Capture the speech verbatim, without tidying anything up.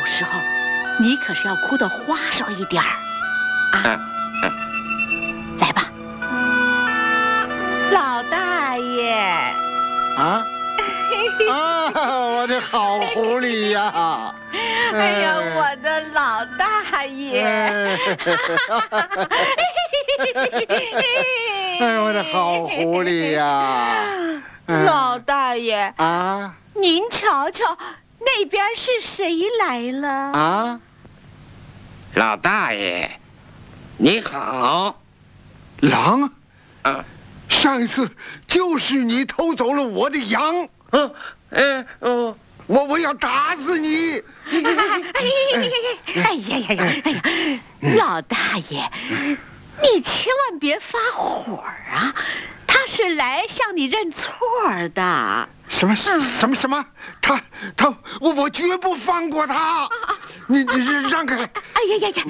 时候你可是要哭得花哨一点儿啊！ 嗯嗯、 来吧，老大爷。 啊啊！我的好狐狸呀！ 哎呀，我的老大爷！ 哎，我的好狐狸呀！ 老大爷啊， 您瞧瞧，那边是谁来了？ 啊， 老大爷，你好。 狼？ 啊， 上一次就是你偷走了我的羊。 嗯，嗯，哦， 我我要打死你！ 哎呀呀呀呀！哎呀，老大爷，你千万别发火啊！他是来向你认错的。 什么什么什么？他他我我绝不放过他！你你让开！ 哎呀呀呀！